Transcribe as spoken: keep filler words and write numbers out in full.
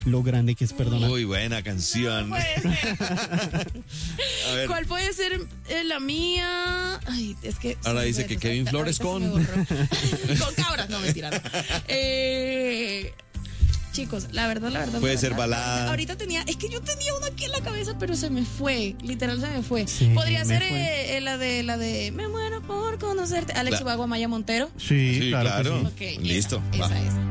lo grande que es perdonar. Muy buena canción. No puede ser. A ver, ¿Cuál puede ser eh, la mía? Ay, es que. ahora sí, dice se- que se- Kevin ahorita Flores se con- me borró. Con cabras, no, mentira. No. Eh, chicos, la verdad, la verdad. Puede la ser verdad, balada. Ahorita tenía, es que yo tenía una aquí en la cabeza, pero se me fue. Literal se me fue. Sí, Podría me ser fue. eh, eh, la de la de Me muero por conocerte. Alex La- Ubago, Maya Montero. Sí, sí, claro, claro. que sí. Ok, Listo, Esa, va. esa, esa.